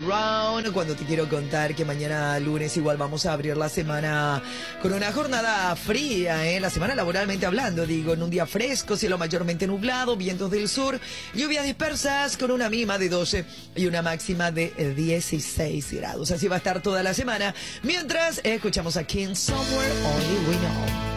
Brown, cuando te quiero contar que mañana lunes igual vamos a abrir la semana con una jornada fría, la semana laboralmente hablando, digo, en un día fresco, cielo mayormente nublado, vientos del sur, lluvias dispersas con una mínima de 12 y una máxima de 16 grados. Así va a estar toda la semana, mientras escuchamos a King Somewhere Only We Know.